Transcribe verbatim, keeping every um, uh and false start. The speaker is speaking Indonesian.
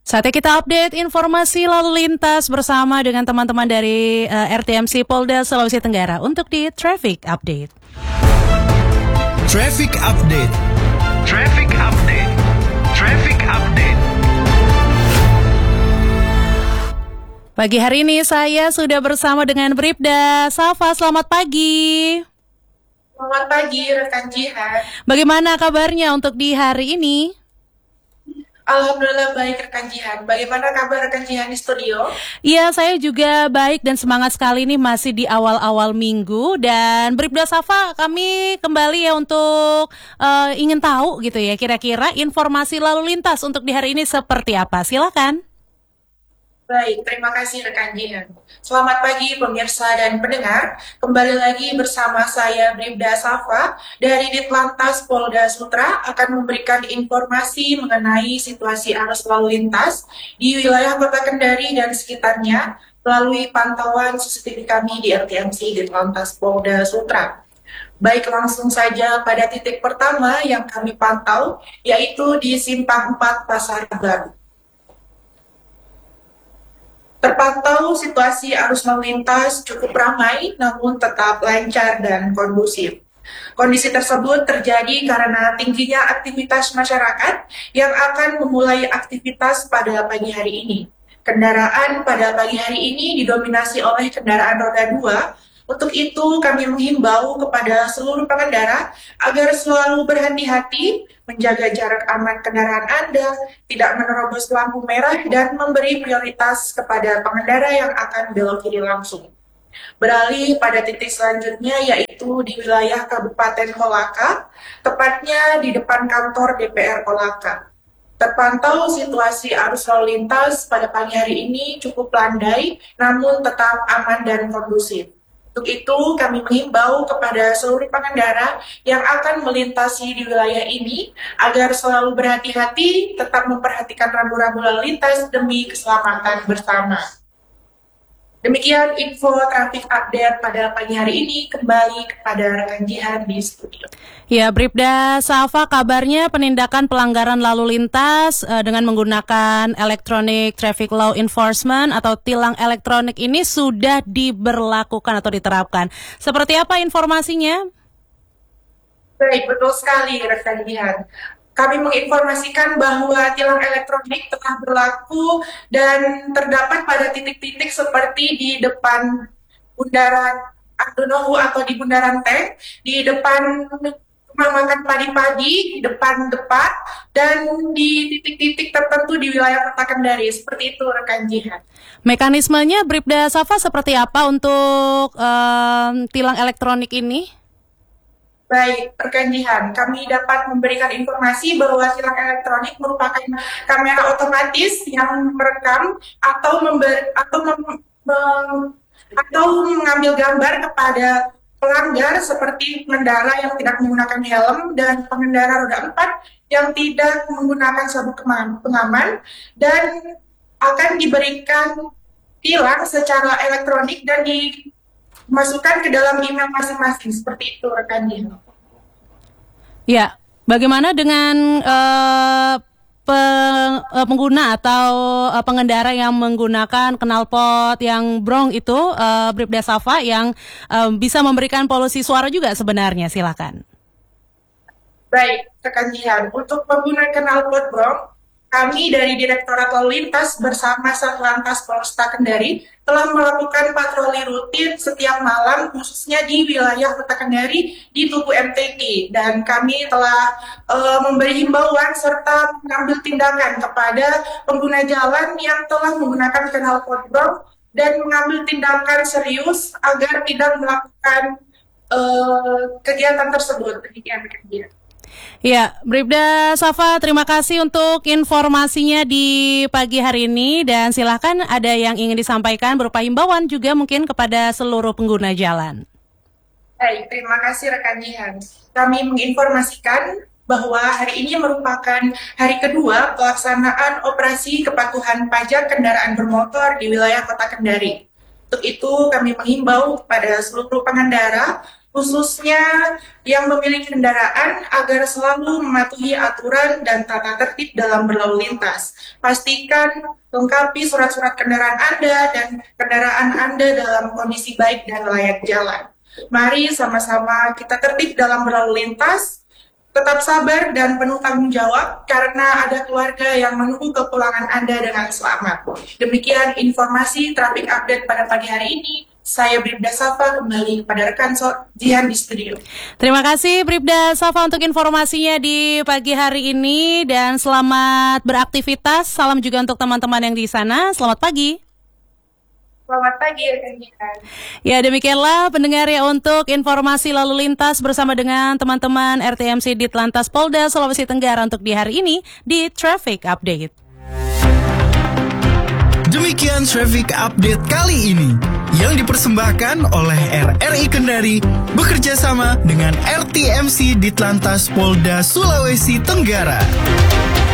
Saatnya kita update informasi lalu lintas bersama dengan teman-teman dari uh, R T M C Polda Sulawesi Tenggara untuk di Traffic Update. Traffic Update. Traffic Update. Traffic Update. Pagi hari ini saya sudah bersama dengan Bribda Safa. Selamat pagi. Selamat pagi rekan Jihan. Bagaimana kabarnya untuk di hari ini? Alhamdulillah baik rekan Jihan. Bagaimana kabar rekan Jihan di studio? Iya, saya juga baik dan semangat sekali nih masih di awal-awal minggu. Dan Bribda Safa, kami kembali ya untuk uh, ingin tahu gitu ya kira-kira informasi lalu lintas untuk di hari ini seperti apa. Silakan. Baik, terima kasih rekan Jihan. Selamat pagi pemirsa dan pendengar. Kembali lagi bersama saya Bribda Safa dari Ditlantas Polda Sutra akan memberikan informasi mengenai situasi arus lalu lintas di wilayah Kota Kendari dan sekitarnya melalui pantauan C C T V kami di R T M C Ditlantas Polda Sutra. Baik, langsung saja pada titik pertama yang kami pantau, yaitu di Simpang empat Pasar Baru. Terpantau situasi arus lalu lintas cukup ramai namun tetap lancar dan kondusif. Kondisi tersebut terjadi karena tingginya aktivitas masyarakat yang akan memulai aktivitas pada pagi hari ini. Kendaraan pada pagi hari ini didominasi oleh kendaraan roda dua. Untuk itu kami menghimbau kepada seluruh pengendara agar selalu berhati-hati, menjaga jarak aman kendaraan Anda, tidak menerobos lampu merah, dan memberi prioritas kepada pengendara yang akan belok kiri langsung. Beralih pada titik selanjutnya yaitu di wilayah Kabupaten Kolaka, tepatnya di depan kantor D P R Kolaka. Terpantau situasi arus lalu lintas pada pagi hari ini cukup landai, namun tetap aman dan kondusif. Untuk itu, kami menghimbau kepada seluruh pengendara yang akan melintasi di wilayah ini agar selalu berhati-hati, tetap memperhatikan rambu-rambu lalu lintas demi keselamatan bersama. Demikian info traffic update pada pagi hari ini. Kembali kepada rekan Jihan di studio. Ya, Bribda Safa, kabarnya penindakan pelanggaran lalu lintas uh, dengan menggunakan Electronic Traffic Law Enforcement atau tilang elektronik ini sudah diberlakukan atau diterapkan. Seperti apa informasinya? Baik, betul sekali rekan Jihan. Kami menginformasikan bahwa tilang elektronik telah berlaku dan terdapat pada titik-titik seperti di depan Bundaran Abdunohu atau di Bundaran Tank, di depan rumah makan padi-padi, di depan Depak, dan di titik-titik tertentu di wilayah Kota Kendari. Seperti itu rekan Jihan. Mekanismenya Bribda Safa seperti apa untuk um, tilang elektronik ini? Baik, rekan Jihan, kami dapat memberikan informasi bahwa tilang elektronik merupakan kamera otomatis yang merekam atau member, atau mem, mem, atau mengambil gambar kepada pelanggar seperti pengendara yang tidak menggunakan helm dan pengendara roda empat yang tidak menggunakan sabuk pengaman, dan akan diberikan tilang secara elektronik dan di masukkan ke dalam email masing-masing. Seperti itu rekan Jihan. Ya, bagaimana dengan uh, peng, uh, pengguna atau uh, pengendara yang menggunakan knalpot yang brong itu, uh, Bribda Safa, yang uh, bisa memberikan polusi suara juga sebenarnya? Silakan. Baik, rekan Jihan, untuk pengguna knalpot brong, kami dari Direktorat Lalu Lintas bersama Satlantas Polresta Kendari telah melakukan patroli rutin setiap malam, khususnya di wilayah Kota Kendari di Tugu M T Q, dan kami telah uh, memberi himbauan serta mengambil tindakan kepada pengguna jalan yang telah menggunakan knalpot brong dan mengambil tindakan serius agar tidak melakukan uh, kegiatan tersebut. Demikian rekan. Ya, Bribda Safa, terima kasih untuk informasinya di pagi hari ini, dan silakan ada yang ingin disampaikan berupa himbauan juga mungkin kepada seluruh pengguna jalan. Baik, terima kasih rekan Jihan. Kami menginformasikan bahwa hari ini merupakan hari kedua pelaksanaan operasi kepatuhan pajak kendaraan bermotor di wilayah Kota Kendari. Untuk itu kami menghimbau kepada seluruh pengendara khususnya yang memiliki kendaraan agar selalu mematuhi aturan dan tata tertib dalam berlalu lintas. Pastikan lengkapi surat-surat kendaraan Anda dan kendaraan Anda dalam kondisi baik dan layak jalan. Mari sama-sama kita tertib dalam berlalu lintas, tetap sabar dan penuh tanggung jawab karena ada keluarga yang menunggu kepulangan Anda dengan selamat. Demikian informasi traffic update pada pagi hari ini. Saya Bribda Safa kembali kepada rekan Jihan di studio. Terima kasih Bribda Safa untuk informasinya di pagi hari ini dan selamat beraktivitas. Salam juga untuk teman-teman yang di sana. Selamat pagi. Selamat pagi rekan Jihan. Ya, demikianlah pendengar ya untuk informasi lalu lintas bersama dengan teman-teman R T M C Ditlantas Polda Sulawesi Tenggara untuk di hari ini di Traffic Update. Demikian Traffic Update kali ini yang dipersembahkan oleh R R I Kendari bekerja sama dengan R T M C Ditlantas Polda Sulawesi Tenggara.